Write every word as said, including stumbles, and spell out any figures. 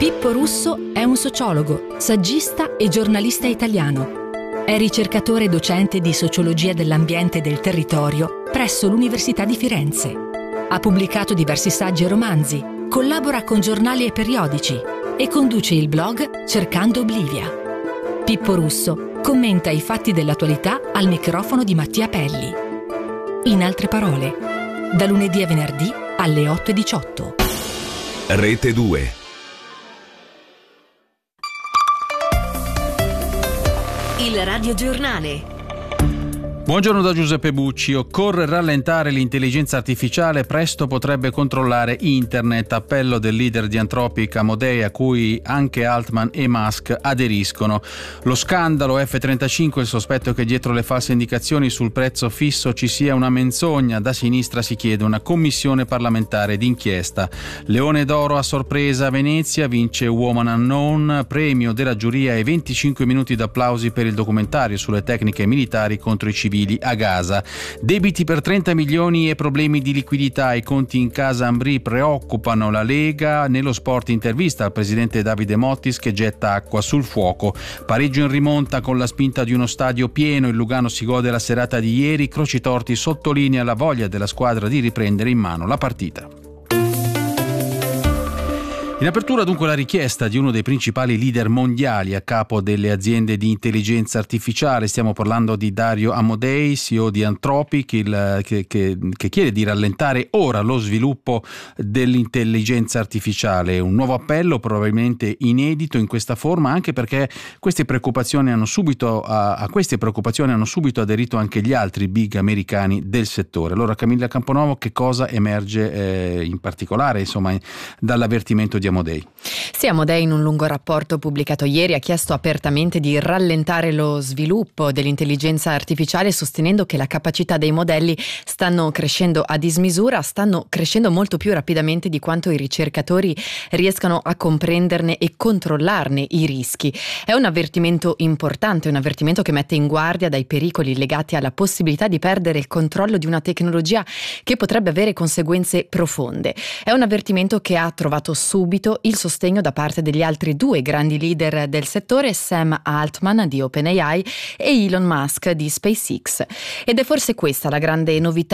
Pippo Russo è un sociologo, saggista e giornalista italiano. È ricercatore e docente di sociologia dell'ambiente e del territorio presso l'Università di Firenze. Ha pubblicato diversi saggi e romanzi, collabora con giornali e periodici e conduce il blog Cercando Oblivia. Pippo Russo commenta i fatti dell'attualità al microfono di Mattia Pelli. In altre parole, da lunedì a venerdì alle otto e diciotto. Rete due. Il radiogiornale. Buongiorno da Giuseppe Bucci. Occorre rallentare l'intelligenza artificiale, presto potrebbe controllare internet. Appello del leader di Anthropic Amodei, a cui anche Altman e Musk aderiscono. Lo scandalo effe trentacinque, il sospetto che dietro le false indicazioni sul prezzo fisso ci sia una menzogna. Da sinistra si chiede una commissione parlamentare d'inchiesta. Leone d'oro a sorpresa a Venezia, vince Woman Unknown, premio della giuria e venticinque minuti d'applausi per il documentario sulle tecniche militari contro i civili a Gaza. Debiti per trenta milioni e problemi di liquidità. I conti in casa Ambrì preoccupano la Lega. Nello sport, intervista al presidente Davide Mottis che getta acqua sul fuoco. Pareggio in rimonta con la spinta di uno stadio pieno. Il Lugano si gode la serata di ieri. Crocitorti sottolinea la voglia della squadra di riprendere in mano la partita. In apertura dunque la richiesta di uno dei principali leader mondiali a capo delle aziende di intelligenza artificiale. Stiamo parlando di Dario Amodei, C E O di Anthropic, il, che, che, che chiede di rallentare ora lo sviluppo dell'intelligenza artificiale. Un nuovo appello probabilmente inedito in questa forma, anche perché queste preoccupazioni hanno subito, a, a queste preoccupazioni hanno subito aderito anche gli altri big americani del settore. Allora Camilla Camponovo, che cosa emerge eh, in particolare insomma dall'avvertimento di Amodei? Sì, Amodei in un lungo rapporto pubblicato ieri ha chiesto apertamente di rallentare lo sviluppo dell'intelligenza artificiale, sostenendo che la capacità dei modelli stanno crescendo a dismisura, stanno crescendo molto più rapidamente di quanto i ricercatori riescano a comprenderne e controllarne i rischi. È un avvertimento importante, un avvertimento che mette in guardia dai pericoli legati alla possibilità di perdere il controllo di una tecnologia che potrebbe avere conseguenze profonde. È un avvertimento che ha trovato subito il sostegno da parte degli altri due grandi leader del settore, Sam Altman di OpenAI e Elon Musk di SpaceX. Ed è forse questa la grande novità